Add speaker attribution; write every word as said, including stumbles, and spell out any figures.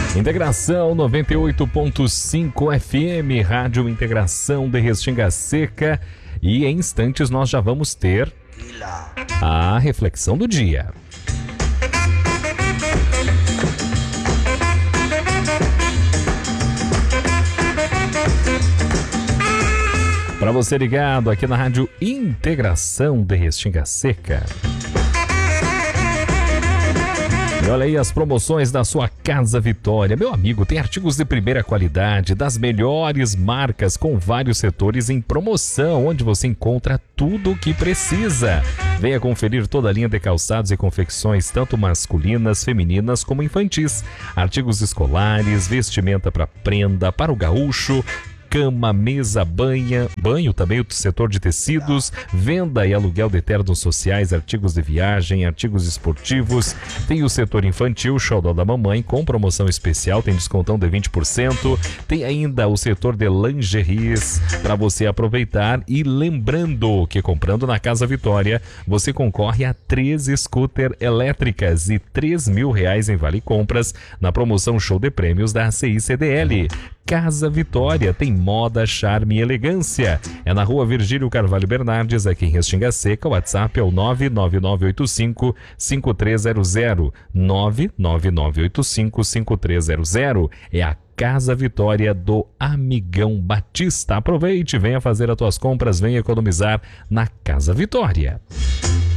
Speaker 1: Integração noventa e oito ponto cinco F M, Rádio Integração de Restinga Seca. E em instantes nós já vamos ter a reflexão do dia. Para você ligado aqui na Rádio Integração de Restinga Seca. E olha aí as promoções da sua Casa Vitória. Meu amigo, tem artigos de primeira qualidade, das melhores marcas, com vários setores em promoção, onde você encontra tudo o que precisa. Venha conferir toda a linha de calçados e confecções, tanto masculinas, femininas como infantis. Artigos escolares, vestimenta para prenda, para o gaúcho, cama, mesa, banha, banho também, o setor de tecidos, venda e aluguel de ternos sociais, artigos de viagem, artigos esportivos. Tem o setor infantil, Xodó da Mamãe, com promoção especial, tem descontão de vinte por cento. Tem ainda o setor de lingeries para você aproveitar. E lembrando que comprando na Casa Vitória, você concorre a três scooter elétricas e três mil reais em vale compras na promoção Show de Prêmios da C I C D L. Casa Vitória tem moda, charme e elegância. É na Rua Virgílio Carvalho Bernardes, aqui em Restinga Seca. O WhatsApp é o nove nove nove oito cinco cinco três zero zero. nove nove nove oito cinco cinco três zero zero. É a Casa Vitória do Amigão Batista. Aproveite, venha fazer as tuas compras, venha economizar na Casa Vitória.